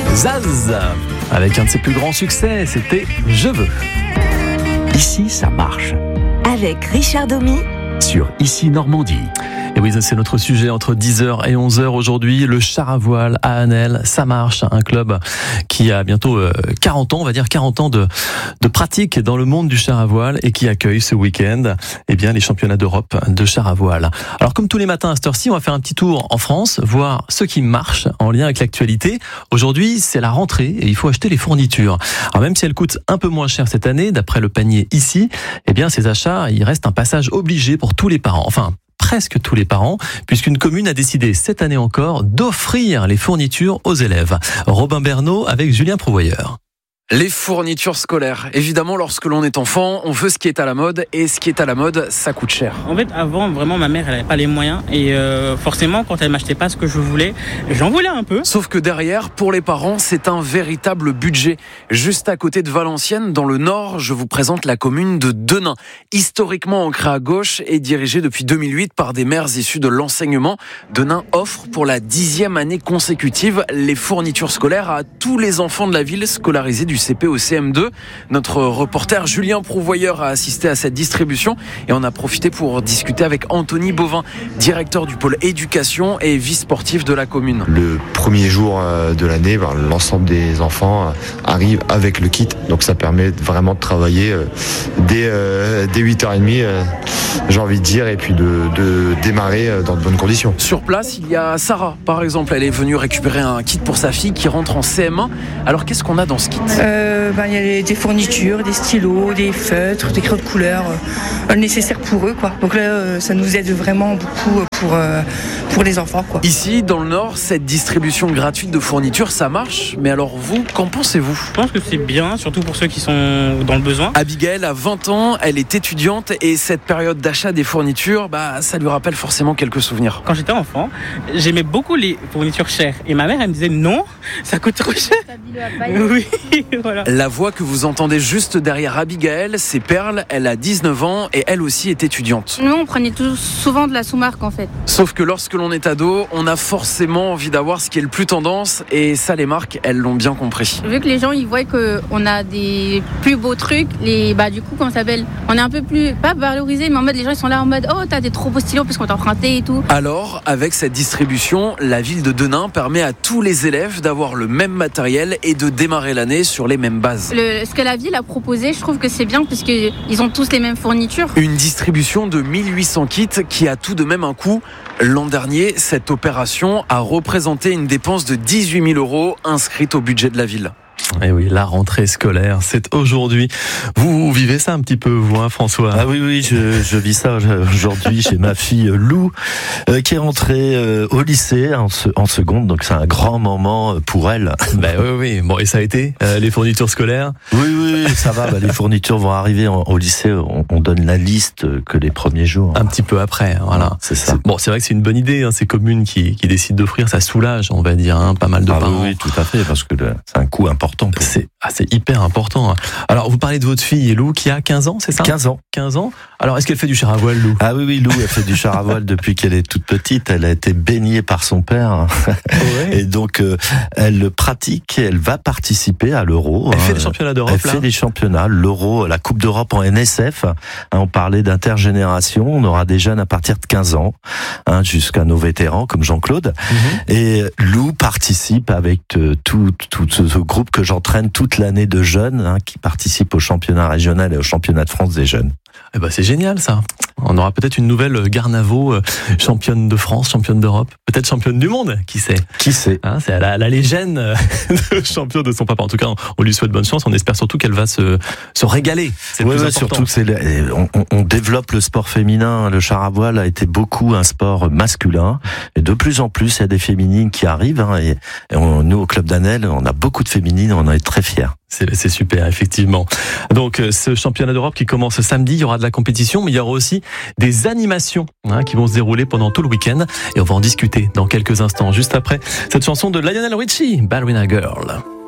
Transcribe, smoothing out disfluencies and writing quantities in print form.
Zaz, avec un de ses plus grands succès, c'était Je veux. Ici, ça marche. Avec Richard Domy Sur Ici Normandie. Et oui, ça c'est notre sujet entre 10h et 11h aujourd'hui. Le char à voile à Anel, ça marche. Un club qui a bientôt 40 ans, on va dire 40 ans de pratique dans le monde du char à voile et qui accueille ce week-end les championnats d'Europe de char à voile. Alors comme tous les matins à cette heure-ci, on va faire un petit tour en France, voir ce qui marche en lien avec l'actualité. Aujourd'hui, c'est la rentrée et il faut acheter les fournitures. Alors même si elles coûtent un peu moins cher cette année, d'après le panier ici, ces achats, il reste un passage obligé pour tous les parents. Enfin, presque tous les parents, puisqu'une commune a décidé cette année encore d'offrir les fournitures aux élèves. Robin Bernot avec Julien Prouvoyeur. Les fournitures scolaires. Évidemment, lorsque l'on est enfant, on veut ce qui est à la mode, et ce qui est à la mode, ça coûte cher. En fait, avant, vraiment, ma mère, elle n'avait pas les moyens, et forcément, quand elle m'achetait pas ce que je voulais, j'en voulais un peu. Sauf que derrière, pour les parents, c'est un véritable budget. Juste à côté de Valenciennes, dans le Nord, je vous présente la commune de Denain. Historiquement ancrée à gauche et dirigée depuis 2008 par des mères issues de l'enseignement, Denain offre pour la 10e année consécutive les fournitures scolaires à tous les enfants de la ville scolarisés du CP au CM2. Notre reporter Julien Prouvoyeur a assisté à cette distribution et on a profité pour discuter avec Anthony Bovin, directeur du pôle éducation et vie sportive de la commune. Le premier jour de l'année, l'ensemble des enfants arrivent avec le kit, donc ça permet vraiment de travailler dès 8h30, j'ai envie de dire, et puis de démarrer dans de bonnes conditions. Sur place, il y a Sarah, par exemple. Elle est venue récupérer un kit pour sa fille qui rentre en CM1. Alors qu'est-ce qu'on a dans ce kit ? Il y a des fournitures, des stylos, des feutres, des crayons de couleur, nécessaires pour eux, quoi. Donc là, ça nous aide vraiment beaucoup pour les enfants, quoi. Ici, dans le Nord, cette distribution gratuite de fournitures, ça marche. Mais alors vous, qu'en pensez-vous ? Je pense que c'est bien, surtout pour ceux qui sont dans le besoin. Abigail a 20 ans, elle est étudiante et cette période d'achat des fournitures, ça lui rappelle forcément quelques souvenirs. Quand j'étais enfant, j'aimais beaucoup les fournitures chères. Et ma mère, elle me disait non, ça coûte trop cher. Oui, voilà. La voix que vous entendez juste derrière Abigail, c'est Perle. Elle a 19 ans et elle aussi est étudiante. Nous, on prenait souvent de la sous-marque en fait. Sauf que lorsque l'on est ado, on a forcément envie d'avoir ce qui est le plus tendance et ça, les marques, elles l'ont bien compris. Vu que les gens, ils voient qu'on a des plus beaux trucs, du coup, comment ça s'appelle ? On est un peu plus, pas valorisé, mais en mode, les gens, ils sont là en mode, oh, t'as des trop beaux stylos parce qu'on t'a emprunté et tout. Alors, avec cette distribution, la ville de Denain permet à tous les élèves d'avoir le même matériel et de démarrer l'année sur les mêmes bases. Ce que la ville a proposé, je trouve que c'est bien parce qu'ils ont tous les mêmes fournitures. Une distribution de 1800 kits qui a tout de même un coût. L'an dernier, cette opération a représenté une dépense de 18 000 € inscrite au budget de la ville. Et oui, la rentrée scolaire, c'est aujourd'hui. Vous vivez ça un petit peu, vous, François ? Ah oui, je vis ça aujourd'hui. J'ai ma fille Lou qui est rentrée au lycée en seconde, donc c'est un grand moment pour elle. Oui. Bon, et ça a été les fournitures scolaires ? Oui, ça va. Les fournitures vont arriver au lycée. On donne la liste que les premiers jours. Un petit peu après, voilà. C'est ça. C'est vrai que c'est une bonne idée. Ces communes qui décident d'offrir, ça soulage, on va dire, pas mal de parents. Oui, tout à fait, parce que c'est un coût important. C'est hyper important. Alors, vous parlez de votre fille Lou qui a 15 ans, c'est ça ? 15 ans. 15 ans. Alors, est-ce qu'elle fait du char à voile, Lou ? Ah oui, Lou, elle fait du char à voile depuis qu'elle est toute petite. Elle a été baignée par son père. Ouais. Et donc, elle pratique, elle va participer à l'Euro. Elle fait des championnats d'Europe, Elle fait des championnats, l'Euro, la Coupe d'Europe en NSF. On parlait d'intergénération. On aura des jeunes à partir de 15 ans, jusqu'à nos vétérans, comme Jean-Claude. Et Lou participe avec tout ce groupe que j'entraîne toute l'année de jeunes qui participent au championnat régional et au championnat de France des jeunes. C'est génial ça. On aura peut-être une nouvelle Garnavo, championne de France, championne d'Europe, peut-être championne du monde, qui sait ? Elle a les gènes de champion de son papa. En tout cas, on lui souhaite bonne chance. On espère surtout qu'elle va se régaler. C'est le plus important. Surtout que on développe le sport féminin. Le char à voile a été beaucoup un sport masculin. Et de plus en plus, il y a des féminines qui arrivent. Nous, au Club d'Anel, on a beaucoup de féminines. On en est très fiers. C'est super, effectivement. Donc, ce championnat d'Europe qui commence samedi, il y aura de la compétition, mais il y aura aussi des animations qui vont se dérouler pendant tout le week-end. Et on va en discuter dans quelques instants, juste après cette chanson de Lionel Richie, Ballerina Girl.